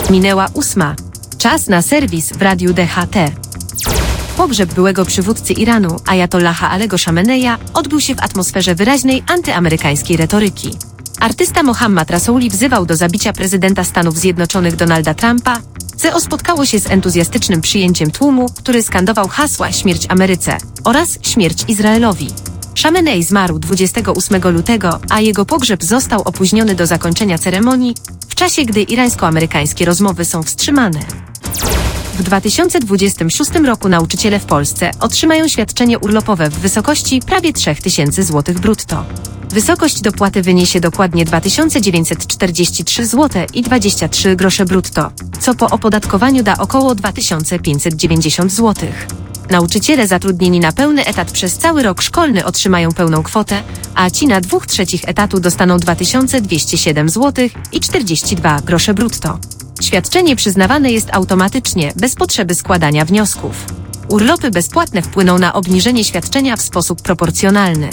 Minęła 8. Czas na serwis w Radiu DHT. Pogrzeb byłego przywódcy Iranu, ajatollaha Alego Szameneja, odbył się w atmosferze wyraźnej antyamerykańskiej retoryki. Artysta Mohammad Rasouli wzywał do zabicia prezydenta Stanów Zjednoczonych Donalda Trumpa. CEO spotkało się z entuzjastycznym przyjęciem tłumu, który skandował hasła „Śmierć Ameryce” oraz „Śmierć Izraelowi”. Szamenej zmarł 28 lutego, a jego pogrzeb został opóźniony do zakończenia ceremonii, w czasie gdy irańsko-amerykańskie rozmowy są wstrzymane. W 2026 roku nauczyciele w Polsce otrzymają świadczenie urlopowe w wysokości prawie 3000 zł brutto. Wysokość dopłaty wyniesie dokładnie 2943 zł i 23 grosze brutto, co po opodatkowaniu da około 2590 zł. Nauczyciele zatrudnieni na pełny etat przez cały rok szkolny otrzymają pełną kwotę, a ci na 2/3 etatu dostaną 2207 zł i 42 grosze brutto. Świadczenie przyznawane jest automatycznie, bez potrzeby składania wniosków. Urlopy bezpłatne wpłyną na obniżenie świadczenia w sposób proporcjonalny.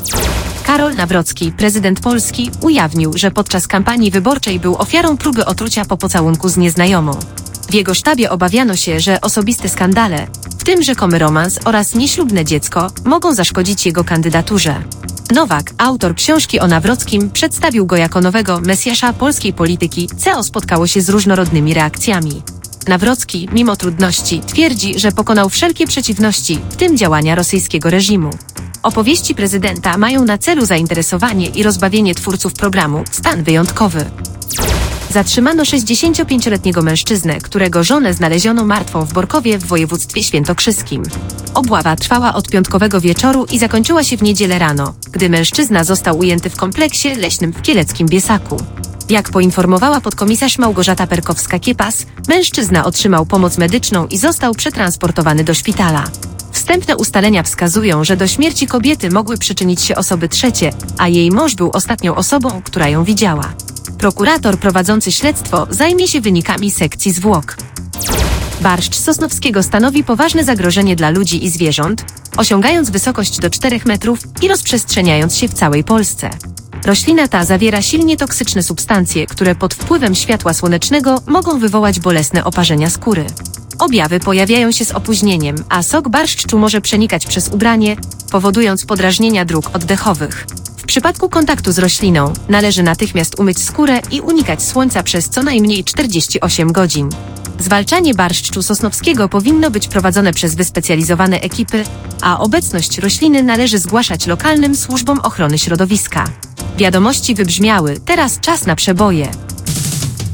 Karol Nawrocki, prezydent Polski, ujawnił, że podczas kampanii wyborczej był ofiarą próby otrucia po pocałunku z nieznajomą. W jego sztabie obawiano się, że osobiste skandale, w tym rzekomy romans oraz nieślubne dziecko, mogą zaszkodzić jego kandydaturze. Nowak, autor książki o Nawrockim, przedstawił go jako nowego mesjasza polskiej polityki. CEO spotkało się z różnorodnymi reakcjami. Nawrocki, mimo trudności, twierdzi, że pokonał wszelkie przeciwności, w tym działania rosyjskiego reżimu. Opowieści prezydenta mają na celu zainteresowanie i rozbawienie twórców programu „Stan wyjątkowy”. Zatrzymano 65-letniego mężczyznę, którego żonę znaleziono martwą w Borkowie w województwie świętokrzyskim. Obława trwała od piątkowego wieczoru i zakończyła się w niedzielę rano, gdy mężczyzna został ujęty w kompleksie leśnym w kieleckim Biesaku. Jak poinformowała podkomisarz Małgorzata Perkowska-Kiepas, mężczyzna otrzymał pomoc medyczną i został przetransportowany do szpitala. Wstępne ustalenia wskazują, że do śmierci kobiety mogły przyczynić się osoby trzecie, a jej mąż był ostatnią osobą, która ją widziała. Prokurator prowadzący śledztwo zajmie się wynikami sekcji zwłok. Barszcz sosnowskiego stanowi poważne zagrożenie dla ludzi i zwierząt, osiągając wysokość do 4 metrów i rozprzestrzeniając się w całej Polsce. Roślina ta zawiera silnie toksyczne substancje, które pod wpływem światła słonecznego mogą wywołać bolesne oparzenia skóry. Objawy pojawiają się z opóźnieniem, a sok barszczu może przenikać przez ubranie, powodując podrażnienia dróg oddechowych. W przypadku kontaktu z rośliną należy natychmiast umyć skórę i unikać słońca przez co najmniej 48 godzin. Zwalczanie barszczu sosnowskiego powinno być prowadzone przez wyspecjalizowane ekipy, a obecność rośliny należy zgłaszać lokalnym służbom ochrony środowiska. Wiadomości wybrzmiały, teraz czas na przeboje.